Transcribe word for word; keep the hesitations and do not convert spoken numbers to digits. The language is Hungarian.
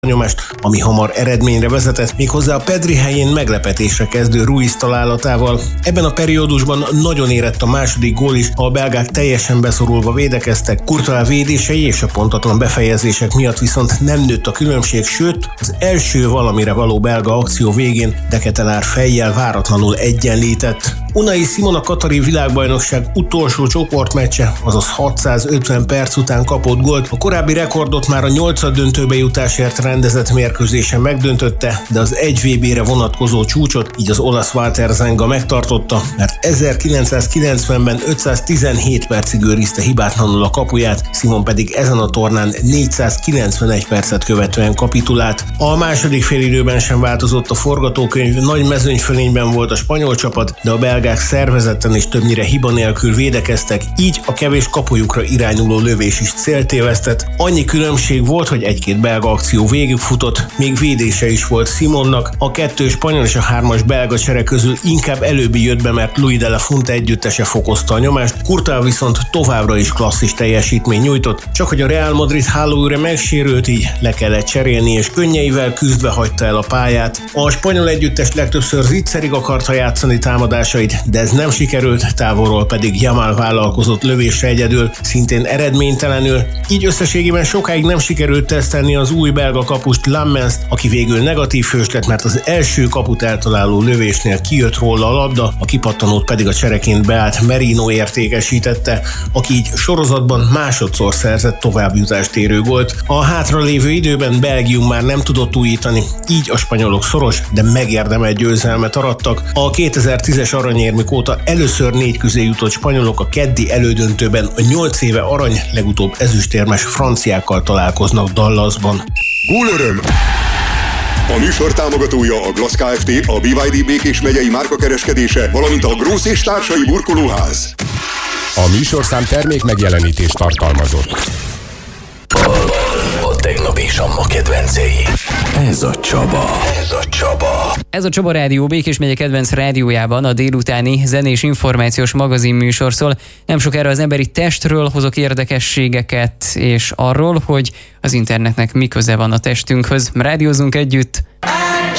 nyomást, ami hamar eredményre vezetett, méghozzá a Pedri helyén meglepetésre kezdő Ruiz találatával. Ebben a periódusban nagyon érett a második gól is, ha a belgák teljesen beszorulva védekeztek, Courtois védései és a pontatlan befejezések miatt viszont nem nőtt a különbség, sőt, az első valamire való belga akció végén De Ketelaere fejjel váratlanul egyenlített. Unai Simon a katari világbajnokság utolsó csoportmeccse, azaz hatszázötven perc után kapott gólt. A korábbi rekordot már a nyolcaddöntőbe jutásért rendezett mérkőzésen megdöntötte, de az egy vé bé-re vonatkozó csúcsot így az olasz Walter Zenga megtartotta, mert ezerkilencszázkilencvenben ötszáztizenhét percig őrizte hibátlanul a kapuját, Simon pedig ezen a tornán négyszázkilencvenegy percet követően kapitulált. A második félidőben sem változott a forgatókönyv, nagy mezőnyfölényben volt a spanyol csapat, de a belgák szervezetten és többnyire hiba nélkül védekeztek, így a kevés kapujukra irányuló lövés is céltévesztett. Annyi különbség volt, hogy egy-két belga akció végigfutott, még védése is volt Simonnak. A kettő spanyol és a hármas belga csere közül inkább előbbi jött be, mert Louis de la Fuente együttese fokozta a nyomást, Courtois viszont továbbra is klasszis teljesítmény nyújtott, csak hogy a Real Madrid hálóőre megsérült, így le kellett cserélni, és könnyeivel küzdve hagyta el a pályát. A spanyol együttes legtöbbször zicserig akarta játszani támadásait, de ez nem sikerült, távolról pedig Yamal vállalkozott lövésre egyedül, szintén eredménytelenül, így összességében sokáig nem sikerült tesztelni az új belga kapust Lammenst, aki végül negatív hős lett, mert az első kaput eltaláló lövésnél kijött róla a labda, a kipattanót pedig a csereként beállt Merino értékesítette, aki így sorozatban másodszor szerzett továbbjutást érő gólt. A hátralévő időben Belgium már nem tudott újítani, így a spanyolok szoros, de megérdemelt győzelmet arattak. A kétezer-tízes aranyérmük óta először négy közé jutott spanyolok a keddi elődöntőben a nyolc éve arany, legutóbb ezüstérmes franciákkal találkoznak Dallasban. Gólöröm! A műsor támogatója a Glass Kft., a bé vé dé Békés megyei márkakereskedése, valamint a Grósz és társai burkolóház. A műsorszám termék megjelenítést tartalmazott. A tegnap és a ma kedvencei. Ez a Csaba. Ez a Csaba. Ez a Csaba Rádió Békés megye kedvenc rádiójában a délutáni zenés információs magazin műsor szól. Nem sokára az emberi testről hozok érdekességeket, és arról, hogy az internetnek mi köze van a testünkhöz. Rádiózunk együtt.